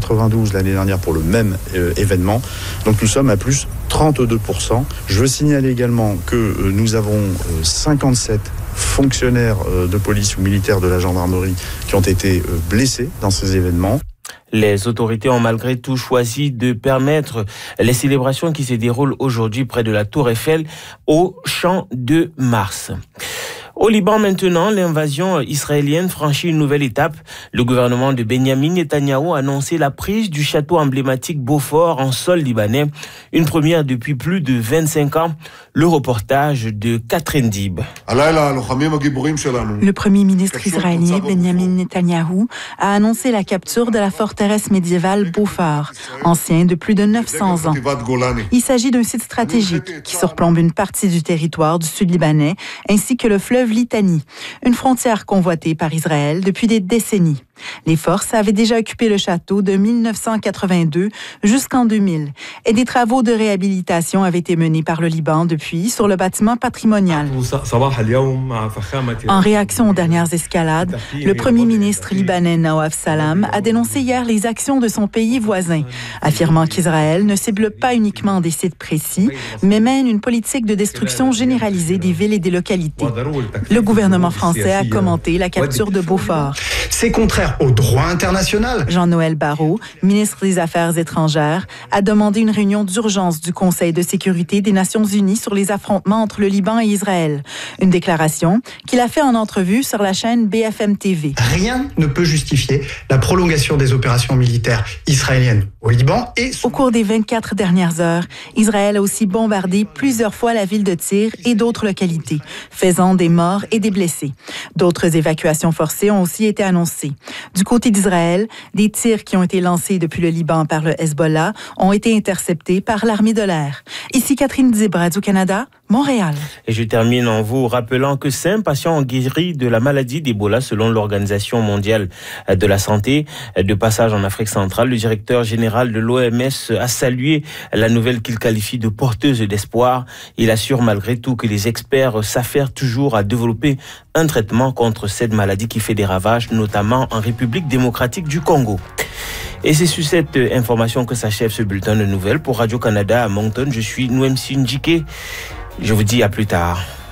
92 l'année dernière pour le même événement. Donc nous sommes à plus 32%. Je veux signaler également que nous avons 57 fonctionnaires de police ou militaires de la gendarmerie qui ont été blessés dans ces événements. Les autorités ont malgré tout choisi de permettre les célébrations qui se déroulent aujourd'hui près de la Tour Eiffel au Champ de Mars. Au Liban maintenant, l'invasion israélienne franchit une nouvelle étape. Le gouvernement de Benyamin Netanyahou a annoncé la prise du château emblématique Beaufort en sol libanais, une première depuis plus de 25 ans. Le reportage de Catherine Dib. Le premier ministre israélien Benyamin Netanyahou a annoncé la capture de la forteresse médiévale Beaufort, ancien de plus de 900 ans. Il s'agit d'un site stratégique qui surplombe une partie du territoire du sud libanais ainsi que le fleuve Litani, une frontière convoitée par Israël depuis des décennies. Les forces avaient déjà occupé le château de 1982 jusqu'en 2000 et des travaux de réhabilitation avaient été menés par le Liban depuis sur le bâtiment patrimonial. En réaction aux dernières escalades, le premier ministre libanais Nawaf Salam a dénoncé hier les actions de son pays voisin, affirmant qu'Israël ne cible pas uniquement des sites précis, mais mène une politique de destruction généralisée des villes et des localités. Le gouvernement français a commenté la capture de Beaufort. C'est contraire au droit international. Jean-Noël Barrot, ministre des Affaires étrangères, a demandé une réunion d'urgence du Conseil de sécurité des Nations unies sur les affrontements entre le Liban et Israël. Une déclaration qu'il a fait en entrevue sur la chaîne BFM TV. Rien ne peut justifier la prolongation des opérations militaires israéliennes au Liban et... Au cours des 24 dernières heures, Israël a aussi bombardé plusieurs fois la ville de Tyr et d'autres localités, faisant des morts et des blessés. D'autres évacuations forcées ont aussi été annoncées. Du côté d'Israël, des tirs qui ont été lancés depuis le Liban par le Hezbollah ont été interceptés par l'armée de l'air. Ici Catherine Dib, Radio-Canada, Montréal. Et je termine en vous rappelant que 5 patients ont guéri de la maladie d'Ebola selon l'Organisation mondiale de la santé. De passage en Afrique centrale, le directeur général de l'OMS a salué la nouvelle qu'il qualifie de porteuse d'espoir. Il assure malgré tout que les experts s'affairent toujours à développer un traitement contre cette maladie qui fait des ravages, notamment en République démocratique du Congo. Et c'est sur cette information que s'achève ce bulletin de nouvelles. Pour Radio-Canada à Moncton, je suis Nouem Sindjike. Je vous dis à plus tard.